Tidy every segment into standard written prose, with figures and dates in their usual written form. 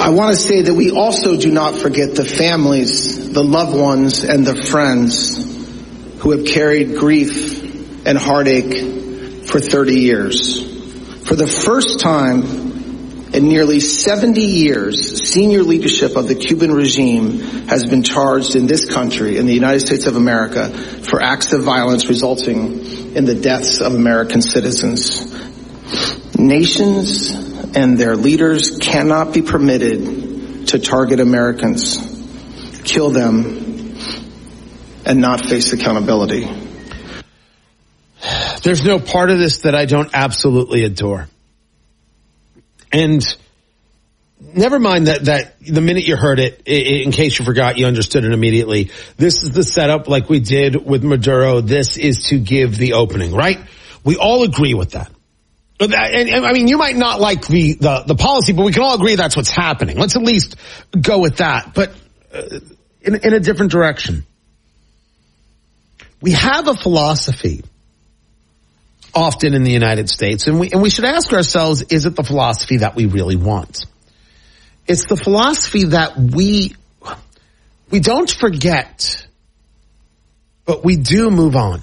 I want to say that we also do not forget the families, the loved ones, and the friends who have carried grief and heartache for 30 years. For the first time in nearly 70 years, senior leadership of the Cuban regime has been charged in this country, in the United States of America, for acts of violence resulting in the deaths of American citizens. Nations and their leaders cannot be permitted to target Americans, kill them, and not face accountability. There's no part of this that I don't absolutely adore. And never mind that the minute you heard it, in case you forgot, you understood it immediately. This is the setup like we did with Maduro. This is to give the opening, right? We all agree with that. And I mean, you might not like the policy, but we can all agree that's what's happening. Let's at least go with that, but in a different direction. We have a philosophy often in the United States, and we should ask ourselves, is it the philosophy that we really want? It's the philosophy that we don't forget, but we do move on.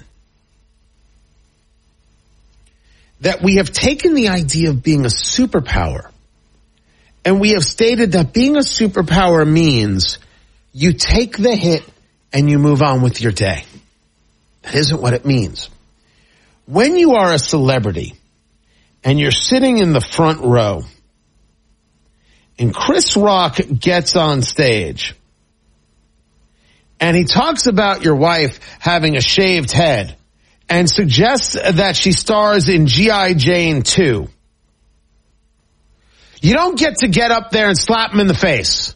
That we have taken the idea of being a superpower, and we have stated that being a superpower means you take the hit and you move on with your day. That isn't what it means. When you are a celebrity and you're sitting in the front row and Chris Rock gets on stage and he talks about your wife having a shaved head and suggests that she stars in G.I. Jane 2, you don't get up there and slap him in the face.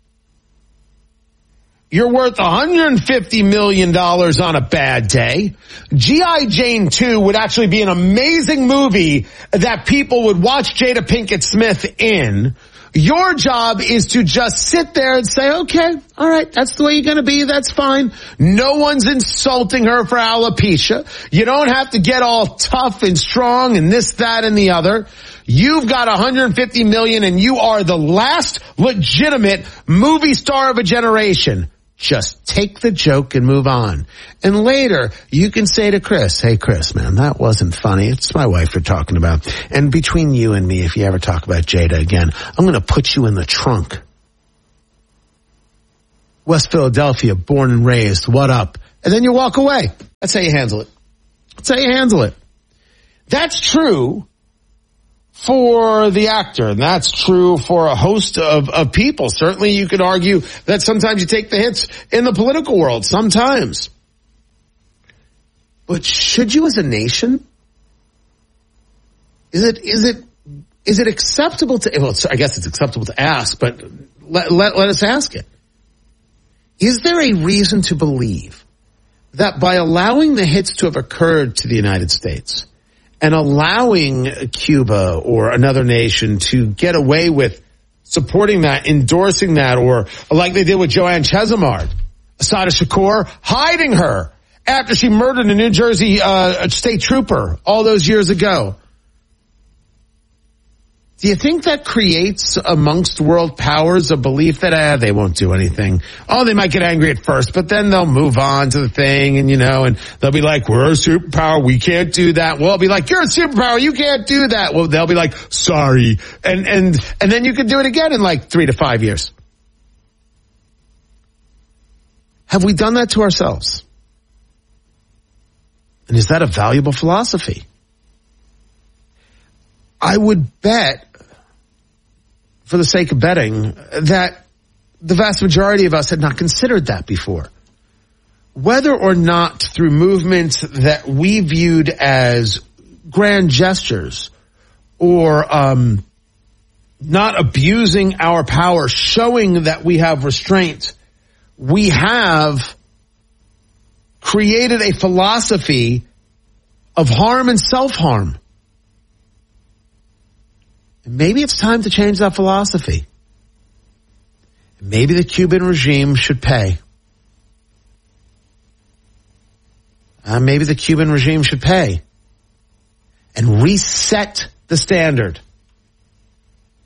You're worth $150 million on a bad day. G.I. Jane 2 would actually be an amazing movie that people would watch Jada Pinkett Smith in. Your job is to just sit there and say, okay, all right, that's the way you're going to be. That's fine. No one's insulting her for alopecia. You don't have to get all tough and strong and this, that, and the other. You've got $150 million and you are the last legitimate movie star of a generation. Just take the joke and move on. And later, you can say to Chris, hey, Chris, man, that wasn't funny. It's my wife you're talking about. And between you and me, if you ever talk about Jada again, I'm going to put you in the trunk. West Philadelphia, born and raised, what up? And then you walk away. That's how you handle it. That's how you handle it. That's true for the actor, and that's true for a host of people. Certainly you could argue that sometimes you take the hits in the political world, sometimes. But should you as a nation? Is it acceptable to, well, I guess it's acceptable to ask, but let us ask it. Is there a reason to believe that by allowing the hits to have occurred to the United States and allowing Cuba or another nation to get away with supporting that, endorsing that, or like they did with Joanne Chesimard, Assata Shakur, hiding her after she murdered a New Jersey state trooper all those years ago? Do you think that creates amongst world powers a belief that they won't do anything? Oh, they might get angry at first, but then they'll move on to the thing, and and they'll be like, we're a superpower, we can't do that. Well, I'll be like, you're a superpower, you can't do that. Well, they'll be like, sorry. And then you can do it again in like 3 to 5 years. Have we done that to ourselves? And is that a valuable philosophy? I would bet, for the sake of betting, that the vast majority of us had not considered that before. Whether or not through movements that we viewed as grand gestures or not abusing our power, showing that we have restraint, we have created a philosophy of harm and self-harm. Maybe it's time to change that philosophy. Maybe the Cuban regime should pay. Maybe the Cuban regime should pay and reset the standard.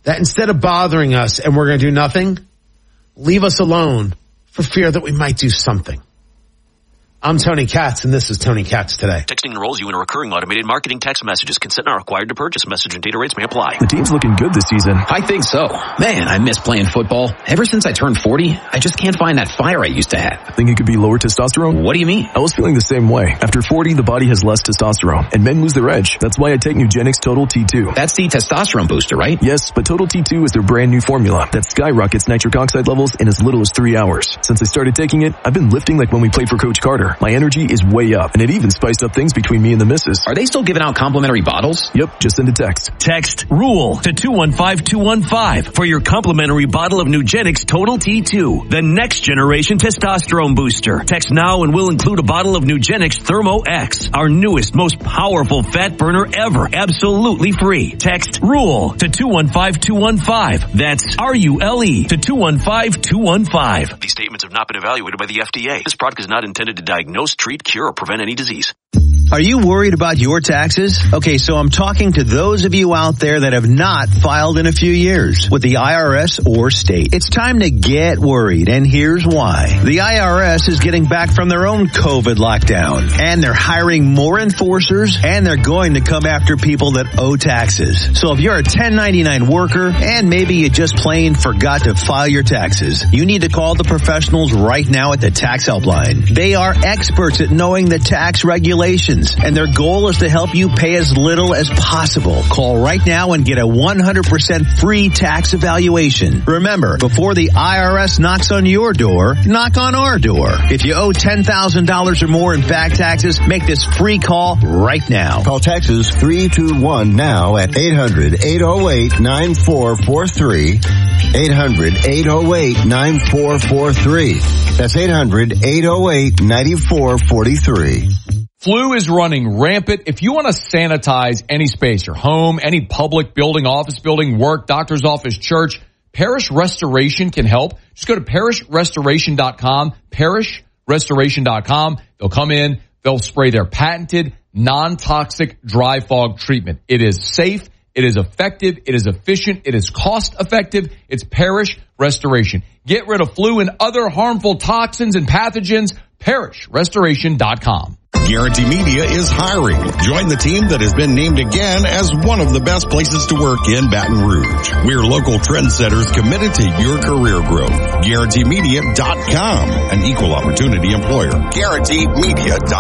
that instead of bothering us and we're going to do nothing, leave us alone for fear that we might do something. I'm Tony Katz, and this is Tony Katz Today. Texting enrolls you in a recurring automated marketing text messages. Consent not required to purchase. Message and data rates may apply. The team's looking good this season. I think so. Man, I miss playing football. Ever since I turned 40, I just can't find that fire I used to have. Think it could be lower testosterone? What do you mean? I was feeling the same way. After 40, the body has less testosterone, and men lose their edge. That's why I take Nugenix Total T2. That's the testosterone booster, right? Yes, but Total T2 is their brand new formula that skyrockets nitric oxide levels in as little as 3 hours. Since I started taking it, I've been lifting like when we played for Coach Carter. My energy is way up, and it even spiced up things between me and the missus. Are they still giving out complimentary bottles? Yep, just send a text. Text RULE to 215-215 for your complimentary bottle of Nugenix Total T2, the next generation testosterone booster. Text now and we'll include a bottle of Nugenix Thermo X, our newest, most powerful fat burner ever, absolutely free. Text RULE to 215-215. That's RULE to 215-215. These statements have not been evaluated by the FDA. This product is not intended to diagnose, treat, cure, or prevent any disease. Are you worried about your taxes? Okay, so I'm talking to those of you out there that have not filed in a few years with the IRS or state. It's time to get worried, and here's why. The IRS is getting back from their own COVID lockdown, and they're hiring more enforcers, and they're going to come after people that owe taxes. So if you're a 1099 worker, and maybe you just plain forgot to file your taxes, you need to call the professionals right now at the Tax Helpline. They are experts at knowing the tax regulations, and their goal is to help you pay as little as possible. Call right now and get a 100% free tax evaluation. Remember, before the IRS knocks on your door, knock on our door. If you owe $10,000 or more in back taxes, make this free call right now. Call Taxes 321 now at 800-808-9443. 800-808-9443. That's 800-808-9443. Flu is running rampant. If you want to sanitize any space, your home, any public building, office building, work, doctor's office, church, Parish Restoration can help. Just go to parishrestoration.com, parishrestoration.com. They'll come in, they'll spray their patented non-toxic dry fog treatment. It is safe, it is effective, it is efficient, it is cost effective. It's Parish Restoration. Get rid of flu and other harmful toxins and pathogens, parishrestoration.com. Guarantee Media is hiring. Join the team that has been named again as one of the best places to work in Baton Rouge. We're local trendsetters committed to your career growth. GuaranteeMedia.com, an equal opportunity employer. GuaranteeMedia.com.